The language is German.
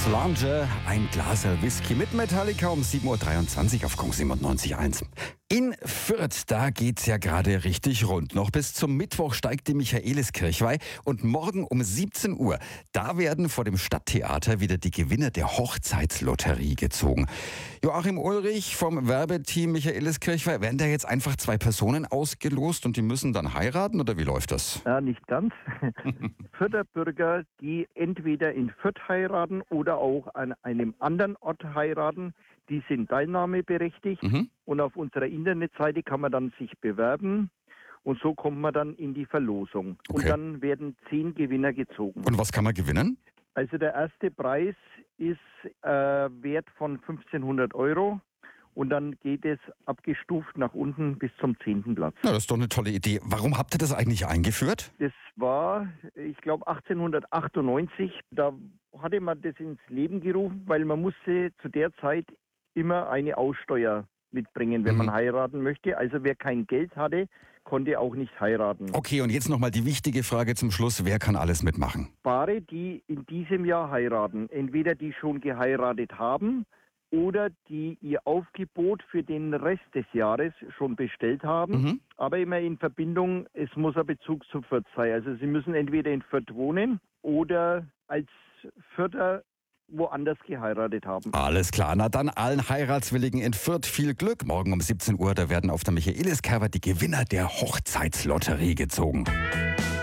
Slanger, ein Glas Whisky mit Metallica um 7.23 Uhr auf Kong 97.1. In Fürth, da geht's ja gerade richtig rund. Noch bis zum Mittwoch steigt die Michaeliskirchweih und morgen um 17 Uhr, da werden vor dem Stadttheater wieder die Gewinner der Hochzeitslotterie gezogen. Joachim Ulrich vom Werbeteam Michaeliskirchweih, werden da jetzt einfach 2 Personen ausgelost und die müssen dann heiraten oder wie läuft das? Ja, nicht ganz. Fürther Bürger, die entweder in Fürth heiraten oder auch an einem anderen Ort heiraten, die sind teilnahmeberechtigt. Und auf unserer Internetseite kann man dann sich bewerben und so kommt man dann in die Verlosung. Okay. Und dann werden 10 Gewinner gezogen. Und was kann man gewinnen? Also der erste Preis ist Wert von 1.500 € und dann geht es abgestuft nach unten bis zum 10. Platz. Ja, das ist doch eine tolle Idee. Warum habt ihr das eigentlich eingeführt? Das war, ich glaube, 1898. Da hatte man das ins Leben gerufen, weil man musste zu der Zeit immer eine Aussteuer mitbringen, wenn man heiraten möchte. Also wer kein Geld hatte, konnte auch nicht heiraten. Okay, und jetzt nochmal die wichtige Frage zum Schluss. Wer kann alles mitmachen? Paare, die in diesem Jahr heiraten, entweder die schon geheiratet haben oder die ihr Aufgebot für den Rest des Jahres schon bestellt haben. Aber immer in Verbindung, es muss ein Bezug zu Fürth sein. Also sie müssen entweder in Fürth wohnen oder als Fürther woanders geheiratet haben. Alles klar, na dann allen Heiratswilligen in Fürth viel Glück. Morgen um 17 Uhr, da werden auf der Michaeliskirchweih die Gewinner der Hochzeitslotterie gezogen.